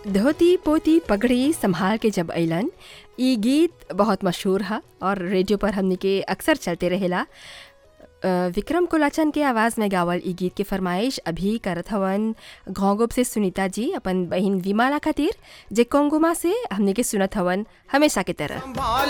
धोती पोती पगड़ी संभाल के जब अइलन, ई गीत बहुत मशहूर है और रेडियो पर हमने के अक्सर चलते रहेला। विक्रम कोलाचन के आवाज़ में गावल ई गीत के फरमाइश अभी करत हवन घोंगोब से सुनीता जी अपन बहिन विमाला खातिर, जे कोंगोमा से हमने के सुनत हवन हमेशा के तरह।